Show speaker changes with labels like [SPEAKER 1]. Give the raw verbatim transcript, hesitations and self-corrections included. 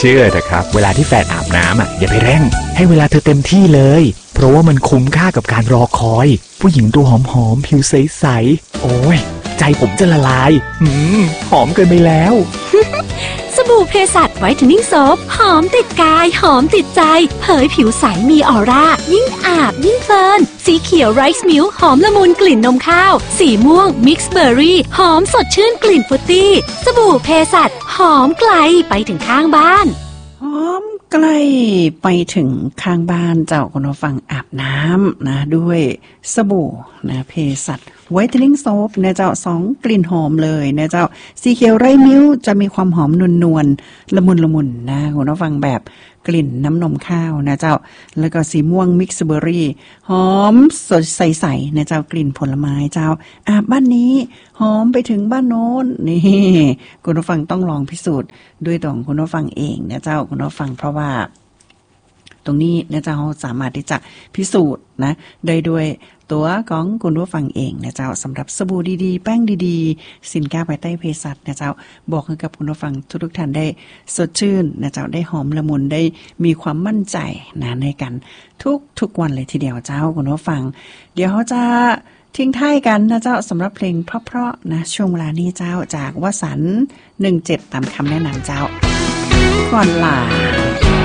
[SPEAKER 1] ชื่อเถอะครับเวลาที่แฟนอาบน้ำอ่ะอย่าไปเร่งให้เวลาเธอเต็มที่เลยเพราะว่ามันคุ้มค่ากับการรอคอยผู้หญิงตัวหอมๆผิวใสๆโอ้ยใจผมจะละลายหืมหอมเกินไปแล้ว
[SPEAKER 2] สบู่เพสัชไวท์เทนนิ่งโซฟหอมติดกายหอมติดใจเผยผิวใสมีออร่ายิ่งอาบยิ่งเพลินสีเขียวไรซ์มิลค์หอมละมุนกลิ่นนมข้าวสีม่วงมิกซ์เบอร์รี่หอมสดชื่นกลิ่นฟรุตตี้สบู่เพสัชหอมไกลไปถึงข้างบ้าน
[SPEAKER 3] หอมใกล้ไปถึงข้างบ้านเจ้าคุณผู้ฟังอาบน้ำนะด้วยสบู่นะเพสัชไวท์เทนนิ่งโซฟนะเจ้าสองกลิ่นหอมเลยนะเจ้าสีเขียวไรมิ้วจะมีความหอมนวลๆละมุนละมุนนะคุณผู้ฟังแบบกลิ่นน้ำนมข้าวนะเจ้าแล้วก็สีม่วงมิกซ์เบอร์รี่หอมสดใสๆนะเจ้ากลิ่นผลไม้เจ้าอาบบ้านนี้หอมไปถึงบ้านโน้นนี่คุณผู้ฟังต้องลองพิสูจน์ด้วยตัวของคุณผู้ฟังเองนะเจ้าคุณผู้ฟังเพราะว่าตรงนี้นะเจ้าสามารถที่จะพิสูจน์นะได้ด้วยตัวของคุณผู้ฟังเองนะเจ้าสำหรับสบู่ดีๆแป้งดีๆสินค้าภายใต้เภสัชนะเจ้าบอกให้กับคุณผู้ฟังทุกๆท่านได้สดชื่นนะเจ้าได้หอมละมุนได้มีความมั่นใจนะในกันทุกทุกวันเลยทีเดียวเจ้าคุณผู้ฟังเดี๋ยวเขาจะทิ้งท้ายกันนะเจ้าสำหรับเพลงเพราะๆนะช่วงเวลานี้เจ้าจากวสันต์หนึ่งเจ็ดตามคำแนะนำเจ้าก่อนลา